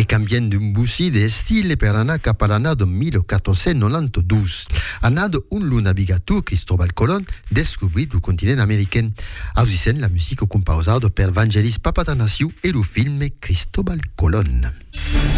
canviant d'un bussi de stile per anar cap a l'anada 1492. Anada on lo navigator Cristobal Colon descobrit el continent americain. Ausissent la musica composada per Vangelis Papatanasiu e lo film Cristobal Colon.